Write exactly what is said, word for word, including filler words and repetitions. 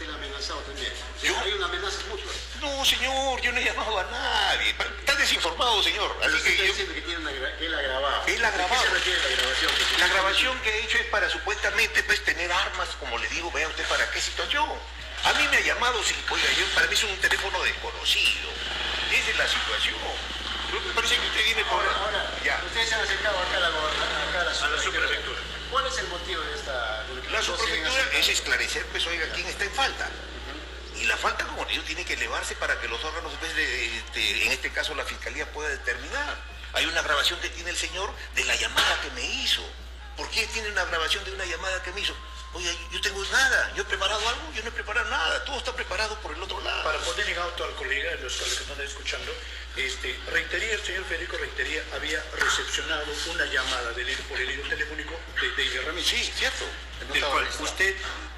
usted le ha amenazado también. ¿Yo? Hay una amenaza mutua. No, señor, yo no he llamado a nadie. Está desinformado, señor. Así Así que que está yo... diciendo que, tiene una, gra- que él ha grabado. Él ha grabado. ¿A qué se refiere la grabación? Que tiene- La grabación que he hecho es para supuestamente pues tener armas, como le digo, vea usted para qué situación. A mí me ha llamado, sí, oiga, yo, para mí es un teléfono desconocido. Esa es la situación. Me parece que usted viene por... Ahora, ahora Ya. ustedes se han acercado acá a la, acá a la, A la subprefectura. ¿Cuál es el motivo de esta... de lo que La ustedes siguen subprefectura acercando? es esclarecer, pues, oiga, quién está en falta. Y la falta, como le digo, tiene que elevarse para que los órganos, pues, de, de- en este caso la Fiscalía, pueda determinar. Hay una grabación que tiene el señor de la llamada que me hizo. ¿Por qué tiene una grabación de una llamada que me hizo? Oye, yo tengo nada, yo he preparado algo, yo no he preparado nada, todo está preparado por el otro lado. Para poner en auto al colega, los, a los que están escuchando, este, Rentería, el señor Federico Rentería había recepcionado una llamada del, por el hilo telefónico de David Ramírez. Sí, cierto. Del cual usted